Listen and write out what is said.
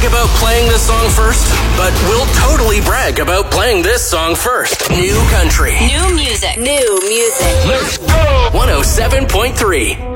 brag about playing this song first, but we'll totally brag about playing this song first. New country. New music. New music. Let's go! 107.3.